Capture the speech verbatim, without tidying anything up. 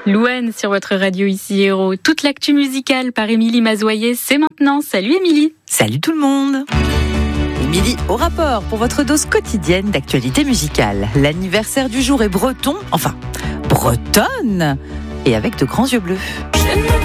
Louane sur votre radio ici Héros. Toute l'actu musicale par Émilie Mazoyer, c'est maintenant. Salut Émilie. Salut tout le monde. Émilie au rapport pour votre dose quotidienne d'actualité musicale. L'anniversaire du jour est breton, enfin bretonne, et avec de grands yeux bleus.